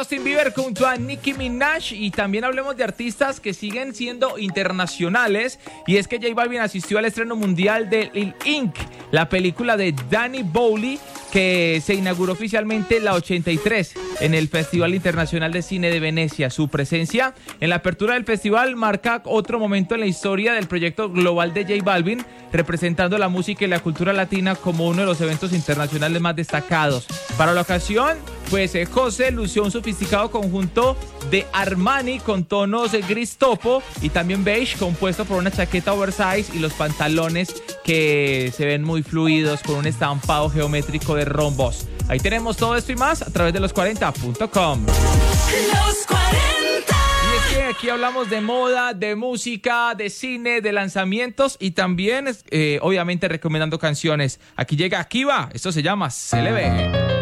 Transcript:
Justin Bieber junto a Nicki Minaj, y también hablemos de artistas que siguen siendo internacionales, y es que J Balvin asistió al estreno mundial de Lil Inc., la película de Danny Boyle, que se inauguró oficialmente la 83 en el Festival Internacional de Cine de Venecia. Su presencia en la apertura del festival marca otro momento en la historia del proyecto global de J Balvin, representando la música y la cultura latina como uno de los eventos internacionales más destacados. Para la ocasión, pues José lució un sofisticado conjunto de Armani con tonos gris topo y también beige, compuesto por una chaqueta oversize y los pantalones que se ven muy fluidos con un estampado geométrico de rombos. Ahí tenemos todo esto y más a través de los40.com. Los 40. Y es que aquí hablamos de moda, de música, de cine, de lanzamientos y también, obviamente, recomendando canciones. Aquí llega Kiva, esto se llama Se le ve.